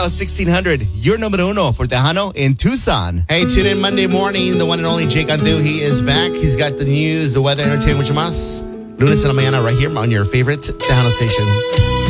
Tejano 1600, your numero uno for Tejano in Tucson. Hey, tune in Monday morning. The one and only Jake Andu, he is back. He's got the news, the weather, entertainment, mucho más. Lunes en la mañana right here on your favorite Tejano station.